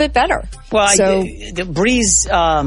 bit better. Well, Breeze,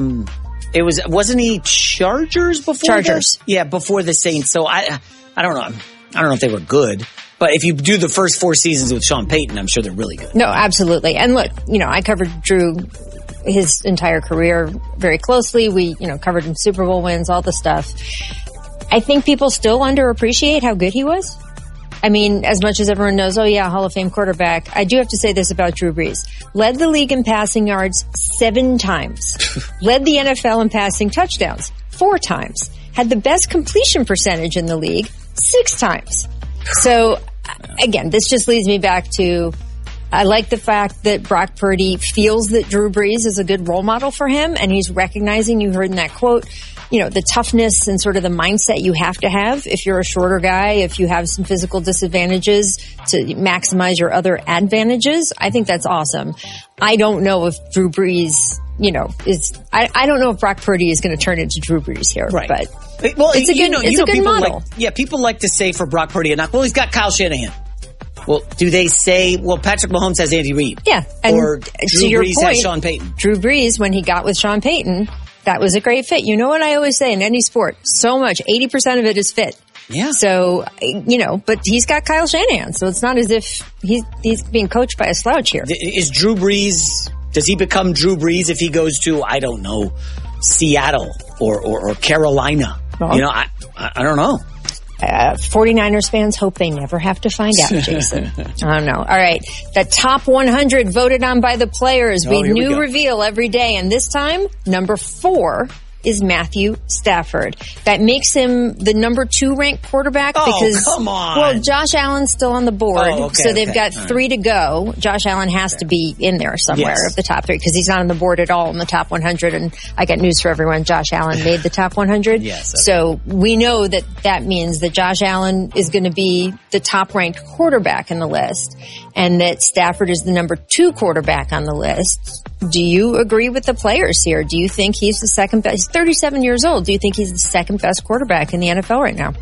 wasn't he Chargers before? Chargers. Before the Saints. So I don't know. I don't know if they were good. But if you do the first 4 seasons with Sean Payton, I'm sure they're really good. No, absolutely. And look, I covered Drew his entire career very closely. We, covered him Super Bowl wins, all the stuff. I think people still underappreciate how good he was. I mean, as much as everyone knows, Hall of Fame quarterback, I do have to say this about Drew Brees. Led the league in passing yards 7 times. Led the NFL in passing touchdowns 4 times. Had the best completion percentage in the league 6 times. So, again, this just leads me back to, I like the fact that Brock Purdy feels that Drew Brees is a good role model for him, and he's recognizing, you heard in that quote, the toughness and sort of the mindset you have to have if you're a shorter guy, if you have some physical disadvantages to maximize your other advantages. I think that's awesome. I don't know if Drew Brees, I don't know if Brock Purdy is going to turn into Drew Brees here, right. But well, it's a good model. People like to say for Brock Purdy, he's got Kyle Shanahan. Well, do they say, Patrick Mahomes has Andy Reid? Yeah. And or Drew Brees has Sean Payton? Drew Brees, when he got with Sean Payton, that was a great fit. You know what I always say in any sport? So much, 80% of it is fit. Yeah. So, but he's got Kyle Shanahan, so it's not as if he's being coached by a slouch here. Is Drew Brees, does he become Drew Brees if he goes to, I don't know, Seattle or Carolina? Well, I don't know. 49ers fans hope they never have to find out, Jason. I don't know. All right. The top 100 voted on by the players. We reveal every day. And this time, number 4 is Matthew Stafford. That makes him the number 2 ranked quarterback because, come on. Well, Josh Allen's still on the board. So they've got 3 to go. Josh Allen has to be in there somewhere of the top 3 because he's not on the board at all in the top 100. And I got news for everyone. Josh Allen made the top 100. Yes. So we know that means that Josh Allen is going to be the top ranked quarterback in the list and that Stafford is the number 2 quarterback on the list. Do you agree with the players here? Do you think he's the second best? He's 37 years old. Do you think he's the second best quarterback in the NFL right now?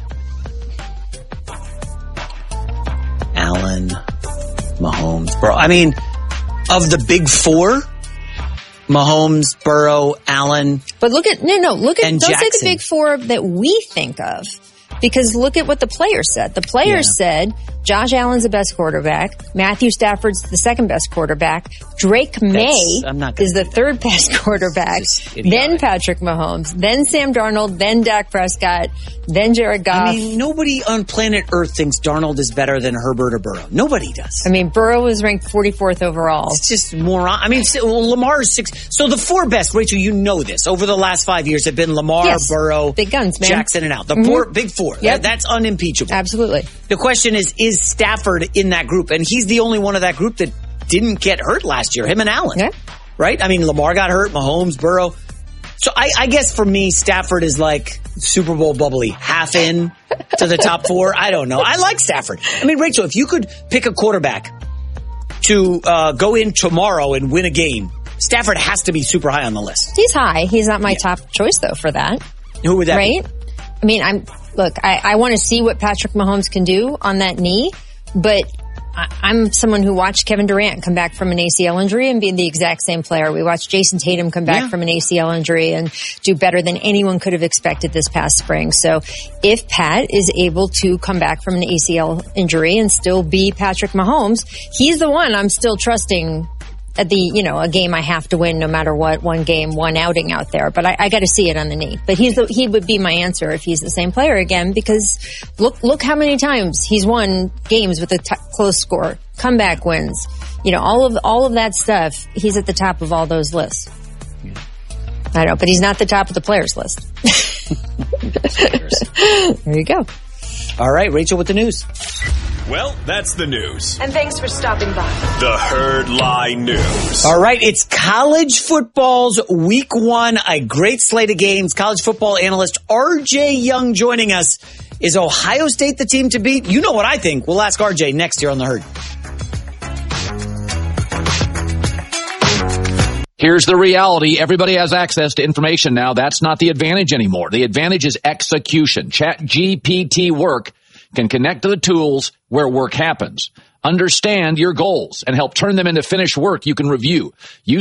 Allen, Mahomes, Burrow. I mean, of the big 4, Mahomes, Burrow, Allen. But don't say the big 4 that we think of. Because look at what the players said. The players said Josh Allen's the best quarterback. Matthew Stafford's the second best quarterback. Drake May is the third best quarterback. Then Patrick Mahomes. Then Sam Darnold. Then Dak Prescott. Then Jared Goff. I mean, nobody on planet Earth thinks Darnold is better than Herbert or Burrow. Nobody does. I mean, Burrow was ranked 44th overall. It's just moron. I mean, Lamar is 6. So the 4 best, Rachel, you know this, over the last 5 years have been Lamar, Burrow, big guns, man. Jackson, and out. The big 4. Yep. That's unimpeachable. Absolutely. The question is Stafford in that group? And he's the only one of that group that didn't get hurt last year, him and Allen. Yeah. Right? I mean, Lamar got hurt, Mahomes, Burrow. So I guess for me, Stafford is like Super Bowl bubbly, half in to the top 4. I don't know. I like Stafford. I mean, Rachel, if you could pick a quarterback to go in tomorrow and win a game, Stafford has to be super high on the list. He's high. He's not my top choice, though, for that. Who would that be? Right? I mean, I want to see what Patrick Mahomes can do on that knee, but I'm someone who watched Kevin Durant come back from an ACL injury and be the exact same player. We watched Jason Tatum come back from an ACL injury and do better than anyone could have expected this past spring. So if Pat is able to come back from an ACL injury and still be Patrick Mahomes, he's the one I'm still trusting at a game I have to win no matter what, one game, one outing out there. But I got to see it on the knee. But he would be my answer if he's the same player again, because look how many times he's won games with a close score, comeback wins, all of that stuff. He's at the top of all those lists. Yeah. I know, but he's not the top of the players list. There you go. All right, Rachel with the news. Well, that's the news. And thanks for stopping by. The Herd Lie News. All right, it's college football's week 1, a great slate of games. College football analyst RJ Young joining us. Is Ohio State the team to beat? You know what I think. We'll ask RJ next here on The Herd. Here's the reality. Everybody has access to information now. That's not the advantage anymore. The advantage is execution. ChatGPT Work can connect to the tools where work happens. Understand your goals and help turn them into finished work you can review. Use